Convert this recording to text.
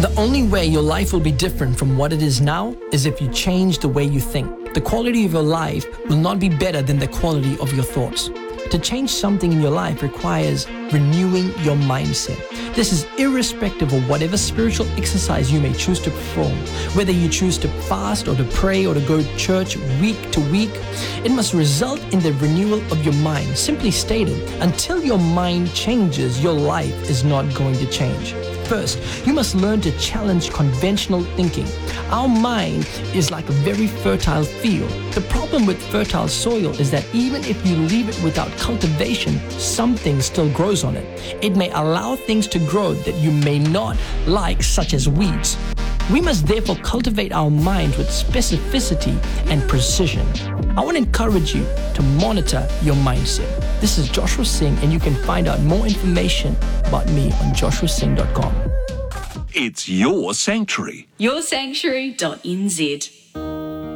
The only way your life will be different from what it is now is if you change the way you think. The quality of your life will not be better than the quality of your thoughts. To change something in your life requires renewing your mindset. This is irrespective of whatever spiritual exercise you may choose to perform. Whether you choose to fast or to pray or to go to church week to week, it must result in the renewal of your mind. Simply stated, until your mind changes, your life is not going to change. First, you must learn to challenge conventional thinking. Our mind is like a very fertile field. The problem with fertile soil is that even if you leave it without cultivation, something still grows on it. It may allow things to grow that you may not like, such as weeds. We must therefore cultivate our minds with specificity and precision. I want to encourage you to monitor your mindset. This is Joshua Singh, and you can find out more information about me on joshuasingh.com. It's your sanctuary. Yoursanctuary.nz